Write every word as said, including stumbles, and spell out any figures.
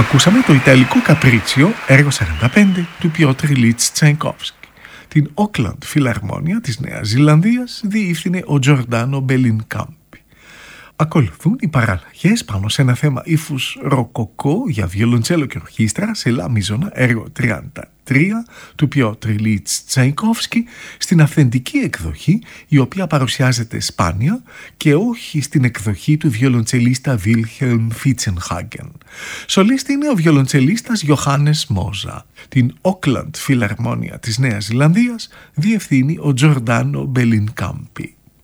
Ακούσαμε το Ιταλικό Καπρίτσιο, έργο σαράντα πέντε του Πιότρ Ιλίτς Τσαϊκόφσκι. Την Auckland Φιλαρμόνια της Νέας Ζηλανδίας διεύθυνε ο Τζορντάνο Μπελινκάμπι. Ακολουθούν οι παραλλαγές πάνω σε ένα θέμα ύφους ροκοκό για βιολοντσέλο και ορχήστρα σε λα μίζωνα, έργο τριάντα τρία του Πιότρ Ιλίτς Τσαϊκόφσκι, στην αυθεντική εκδοχή η οποία παρουσιάζεται σπάνια και όχι στην εκδοχή του βιολοντσελίστα Βίλχελμ Φίτσενχάγκεν. Σολίστη είναι ο βιολοντσελίστας Γιοχάνες Μόζα. Την Auckland Φιλαρμόνια της Νέας Ζηλανδίας διευθύνει ο Τζορντάνο Μπελινκάμπι.